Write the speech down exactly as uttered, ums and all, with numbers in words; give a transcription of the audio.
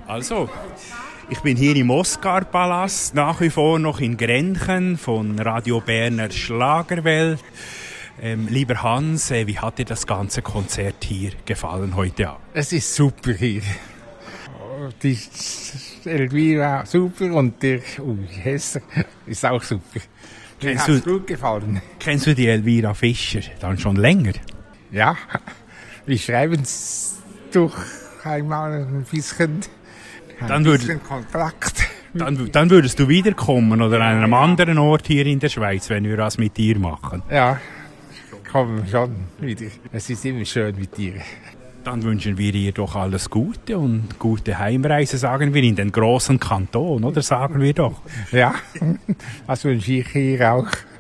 Also, ich bin hier im Oscar-Palast, nach wie vor noch in Grenchen von Radio Berner Schlagerwelt. Ähm, lieber Hans, äh, wie hat dir das ganze Konzert hier gefallen heute Abend? Es ist super hier. Die Elvira super und der Ui Hesser ist auch super. Mir hat es gut gefallen. Kennst du die Elvira Fischer dann schon länger? Ja, wir schreiben es durch einmal ein bisschen, ein dann bisschen würd, Kontakt. Dann, dann würdest du wiederkommen oder an einem anderen Ort hier in der Schweiz, wenn wir das mit dir machen? Ja, kommen schon wieder. Es ist immer schön mit dir. Dann wünschen wir dir doch alles Gute und gute Heimreise, sagen wir, in den großen Kanton, oder sagen wir doch? Ja, das wünsche ich hier auch.